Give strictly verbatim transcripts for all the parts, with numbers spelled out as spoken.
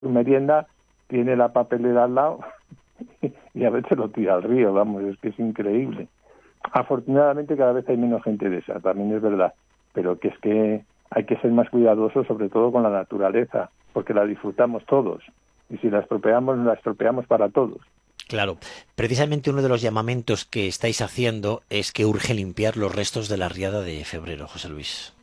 merienda tiene la papelera al lado y a veces lo tira al río, vamos, es que es increíble. Afortunadamente cada vez hay menos gente de esa, también es verdad, pero que es que hay que ser más cuidadosos, sobre todo con la naturaleza, porque la disfrutamos todos, y si la estropeamos, la estropeamos para todos. Claro, precisamente uno de los llamamientos que estáis haciendo es que urge limpiar los restos de la riada de febrero, José Luis.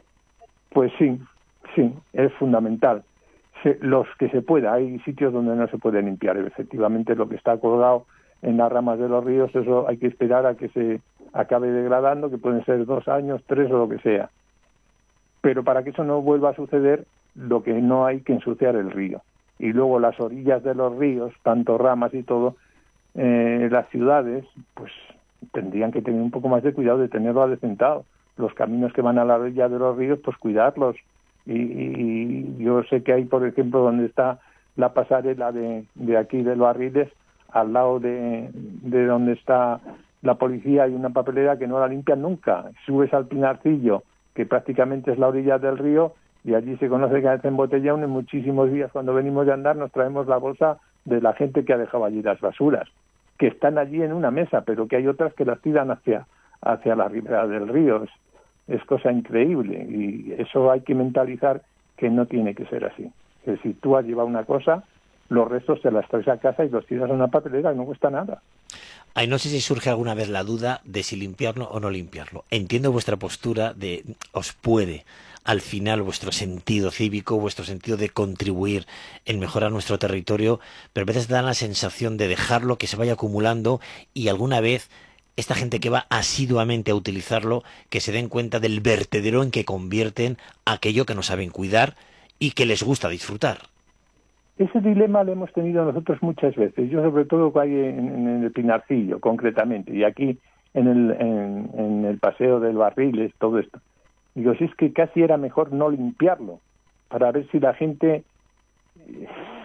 Pues sí, sí, es fundamental. Se, los que se pueda, hay sitios donde no se puede limpiar, efectivamente lo que está colgado en las ramas de los ríos, eso hay que esperar a que se acabe degradando, que pueden ser dos años, tres o lo que sea. Pero para que eso no vuelva a suceder, lo que no hay que ensuciar el río. Y luego las orillas de los ríos, tanto ramas y todo, eh, las ciudades, pues tendrían que tener un poco más de cuidado de tenerlo adecentado. Los caminos que van a la orilla de los ríos, pues cuidarlos. Y, y, y yo sé que hay, por ejemplo, donde está la pasarela de, de aquí de los Barriles, al lado de, de donde está la policía, hay una papelera que no la limpian nunca. Subes al Pinarcillo, que prácticamente es la orilla del río, y allí se conoce que hacen botella en muchísimos días. Cuando venimos de andar nos traemos la bolsa de la gente que ha dejado allí las basuras, que están allí en una mesa, pero que hay otras que las tiran hacia, hacia la ribera del río. Es, es cosa increíble, y eso hay que mentalizar que no tiene que ser así. Que si tú has llevado una cosa, los restos te las traes a casa y los tiras a una papelera y no cuesta nada. Ay, no sé si surge alguna vez la duda de si limpiarlo o no limpiarlo. Entiendo vuestra postura de os puede, al final, vuestro sentido cívico, vuestro sentido de contribuir en mejorar nuestro territorio, pero a veces dan la sensación de dejarlo que se vaya acumulando y alguna vez esta gente que va asiduamente a utilizarlo, que se den cuenta del vertedero en que convierten aquello que no saben cuidar y que les gusta disfrutar. Ese dilema lo hemos tenido nosotros muchas veces. Yo sobre todo ahí en, en el Pinarcillo, concretamente, y aquí en el, en, en el Paseo del Barriles, todo esto. Digo, si es que casi era mejor no limpiarlo, para ver si la gente eh,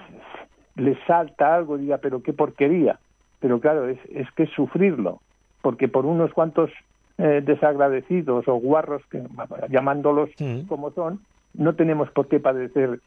le salta algo, diga, pero qué porquería. Pero claro, es, es que es sufrirlo, porque por unos cuantos eh, desagradecidos o guarros, que llamándolos mm. como son, no tenemos por qué padecer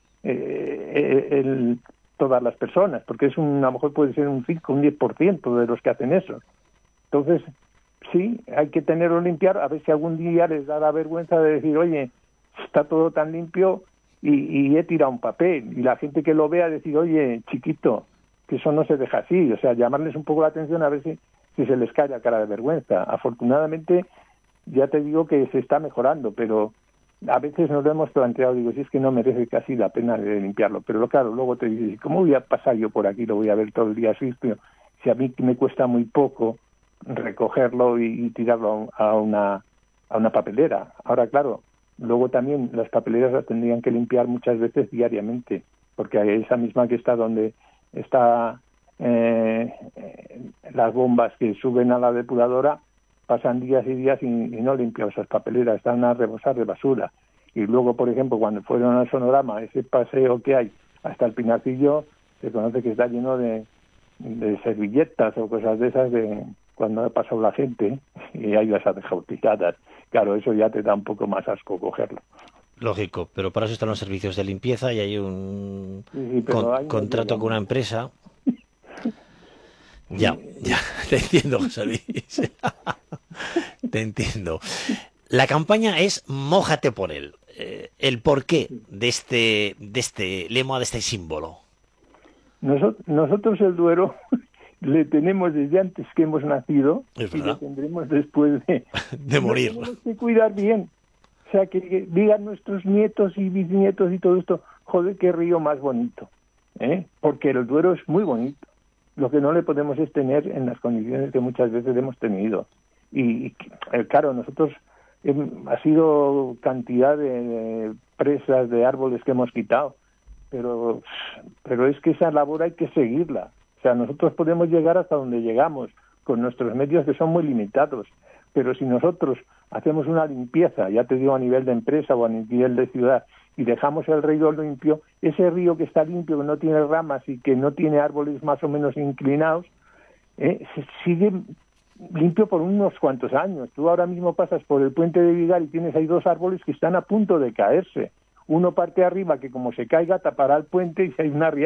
eh, el, todas las personas, porque es un, a lo mejor puede ser un cinco, un diez por ciento de los que hacen eso. Entonces, sí, hay que tenerlo limpiar, a ver si algún día les da la vergüenza de decir, oye, está todo tan limpio y, y he tirado un papel, y la gente que lo vea decir, oye, chiquito, que eso no se deja así, o sea, llamarles un poco la atención a ver si, si se les cae la cara de vergüenza. Afortunadamente, ya te digo que se está mejorando, pero a veces nos lo hemos planteado, digo, si es que no merece casi la pena de limpiarlo, pero claro, luego te dices, ¿cómo voy a pasar yo por aquí? Lo voy a ver todo el día sucio, si a mí me cuesta muy poco recogerlo y, y tirarlo a una, a una papelera. Ahora, claro, luego también las papeleras las tendrían que limpiar muchas veces diariamente, porque esa misma que está donde está eh, las bombas que suben a la depuradora, pasan días y días y, y no limpian esas papeleras, están a rebosar de basura. Y luego, por ejemplo, cuando fueron al Sonorama, ese paseo que hay hasta el Pinacillo, se conoce que está lleno de, de servilletas o cosas de esas de cuando ha pasado la gente y hay las ha dejado tiradas. Claro, eso ya te da un poco más asco cogerlo. Lógico, pero para eso están los servicios de limpieza y hay un sí, sí, con, hay contrato con una empresa. Ya, ya, te entiendo, José Luis. Te entiendo. La campaña es mójate por él. Eh, el porqué de este, de este lema, de este símbolo. Nosotros, nosotros el Duero le tenemos desde antes que hemos nacido y lo tendremos después de, de morir. Tenemos que cuidar bien. O sea, que, que digan nuestros nietos y bisnietos y todo esto, joder, qué río más bonito. ¿eh? Porque el Duero es muy bonito. Lo que no le podemos es tener en las condiciones que muchas veces hemos tenido. Y, y claro, nosotros eh, ha sido cantidad de, de presas, de árboles que hemos quitado, pero, pero es que esa labor hay que seguirla. O sea, nosotros podemos llegar hasta donde llegamos, con nuestros medios que son muy limitados, pero si nosotros hacemos una limpieza, ya te digo a nivel de empresa o a nivel de ciudad, y dejamos el río limpio, ese río que está limpio, que no tiene ramas y que no tiene árboles más o menos inclinados, eh, se sigue limpio por unos cuantos años. Tú ahora mismo pasas por el puente de Vigar y tienes ahí dos árboles que están a punto de caerse, uno parte arriba que como se caiga tapará el puente y si hay una